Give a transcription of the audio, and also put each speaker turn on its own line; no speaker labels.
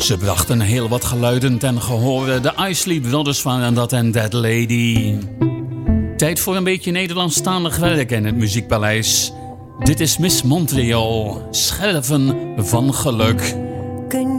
Ze brachten heel wat geluiden ten gehore. De Isley Brothers waren dat en Dead Lady. Tijd voor een beetje Nederlandstalig werk in het Muziekpaleis. Dit is Miss Montreal, Scherven van Geluk.